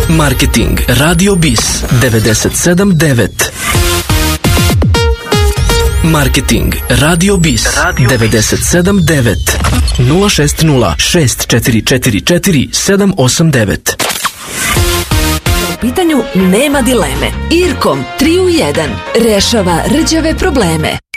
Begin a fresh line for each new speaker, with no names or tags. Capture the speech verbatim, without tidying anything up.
Marketing Radio Bis devedeset sedam devet. Marketing Radio Bis devedeset sedam devet nula šest nula šest četiri četiri četiri sedam osam devet.
U pitanju nema dileme. Irkom tri u jedan rešava rđave probleme.